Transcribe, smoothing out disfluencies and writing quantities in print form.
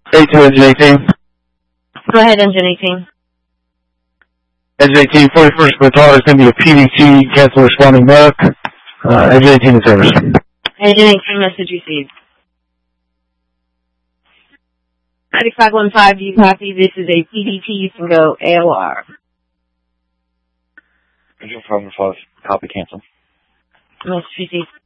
A2 engine 18. Go ahead, engine 18. Engine 18, 41st Battalion is going to be a PDT, cancel responding back. Engine 18 in service. Engine 18, message received. 9515, do you copy? This is a PDT, you can go AOR. Engine 515, copy, cancel. Message received.